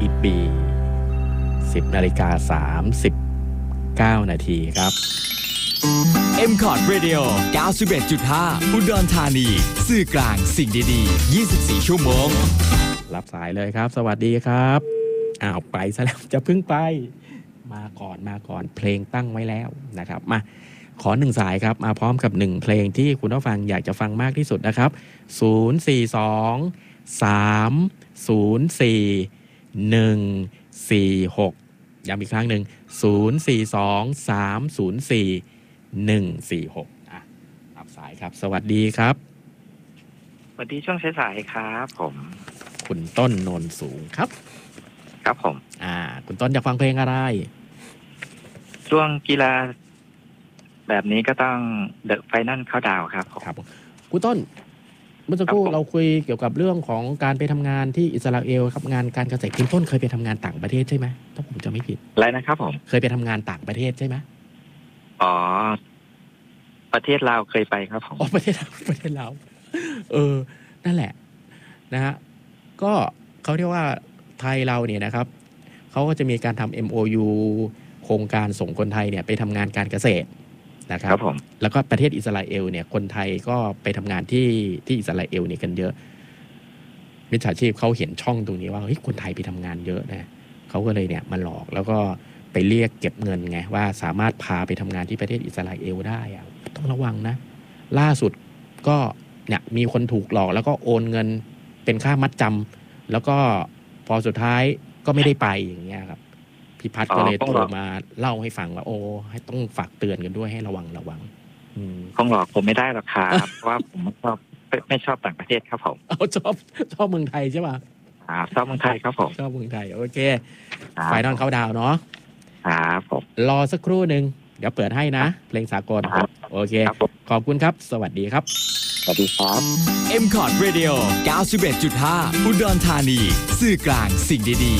อีปี10:39 นาทีครับ M-Cot Radio 91.5 อุดรธานีสื่อกลางสิ่งดีๆ24 ชั่วโมงรับสายเลยครับสวัสดีครับไปซะแล้วจะเพิ่งไปมาก่อนเพลงตั้งไว้แล้วนะครับมาขอ1สายครับมาพร้อมกับ1เพลงที่คุณผู้ฟังอยากจะฟังมากที่สุดนะครับ042-304-146ย้ำอีกครั้งหนึ่ง042-304-146รับสายครับสวัสดีครับสวัสดีช่วงสายๆครับผมคุณต้นโนนสูงครับครับผมคุณต้นอยากฟังเพลงอะไรช่วงกีฬาแบบนี้ก็ต้องเดอะไฟนั่นเข้าดาวครับครับคุณต้นเมื่อสักครู่เราคุยเกี่ยวกับเรื่องของการไปทำงานที่อิสราเอลครับงานการเกษตรคุณต้นเคยไปทำงานต่างประเทศใช่ไหมถ้าผมจำไม่ผิดอะไรนะครับผมเคยไปทำงานต่างประเทศใช่ไหมประเทศลาวเคยไปครับผมประเทศลาวนั่นแหละนะฮะก็เขาเรียกว่าไทยเราเนี่ยนะครับเขาก็จะมีการทำ MOU โครงการส่งคนไทยเนี่ยไปทำงานการเกษตรนะครับแล้วก็ประเทศอิสราเอลเนี่ยคนไทยก็ไปทำงานที่อิสราเอลเนี่ยกันเยอะมิจฉาชีพเขาเห็นช่องตรงนี้ว่าเฮ้ยคนไทยไปทำงานเยอะนะเขาก็เลยเนี่ยมาหลอกแล้วก็ไปเรียกเก็บเงินไงว่าสามารถพาไปทำงานที่ประเทศอิสราเอลได้ต้องระวังนะล่าสุดก็เนี่ยมีคนถูกหลอกแล้วก็โอนเงินเป็นค่ามัดจำแล้วก็พอสุดท้ายก็ไม่ได้ไปอย่างเงี้ยครับพี่พัฒน์ก็เลยโทรมาเล่าให้ฟังว่าให้ต้องฝากเตือนกันด้วยให้ระวังคงหลอกผมไม่ได้หรอกครับเพราะว่าผมไม่ชอบต่างประเทศครับผมชอบเมืองไทยใช่ป่ะชอบเมืองไทยครับผมชอบเมืองไทยโอเคไฟนอลเขาดาวเนาะครับผมรอสักครู่นึงเดี๋ยวเปิดให้นะเพลงสากลโอเคขอบคุณครับสวัสดีครับสวัสดีครับ M-Cot Radio 91.5 อุดรธานีสื่อกลางสิ่งดี